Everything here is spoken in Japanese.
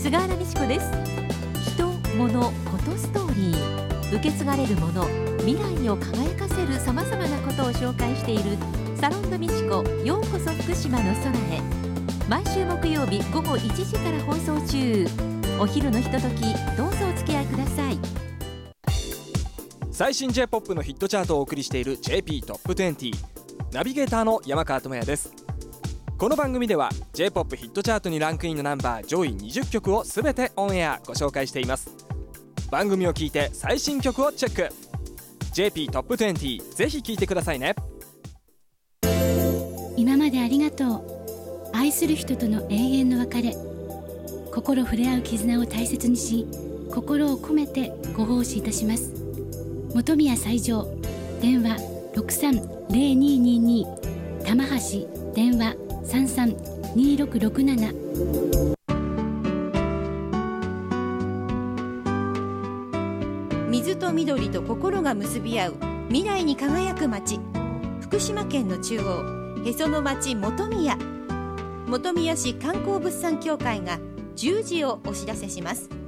菅原美智子です。人、物、ことストーリー、受け継がれるもの、未来を輝かせるさまざまなことを紹介しているサロンド美智子、ようこそ福島の空へ。毎週木曜日午後1時から放送中。お昼のひととき、どうぞお付き合いください。 最新 J-POP のヒットチャートをお送りしている JP トップ20、ナビゲーターの山川智也です。この番組では J-POP ヒットチャートにランクインのナンバー上位20曲をすべてオンエアご紹介しています。番組を聞いて最新曲をチェック。 JP トップ20、ぜひ聞いてくださいね。 今までありがとう。愛する人との永遠の別れ、心触れ合う絆を大切にし、心を込めてご奉仕いたします。本宮斎場、電話 630222、 玉橋、電話 332667。 水と緑と心が結び合う未来に輝く街、福島県の中央、へその町本宮。本宮市観光物産協会が10時をお知らせします。